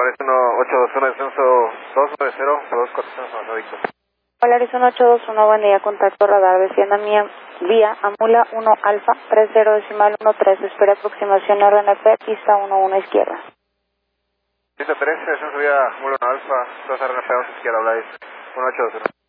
Arizona 821, descenso 290, 240, Víctor. Hola, Arizona 821, buen día, contacto radar, descienda mía, vía Amula 1 Alfa, 30.13, espera aproximación RNP, pista 11 izquierda. Pista 13, descenso vía Amula 1 Alfa, 2 RNP 11 izquierda, habláis 1821.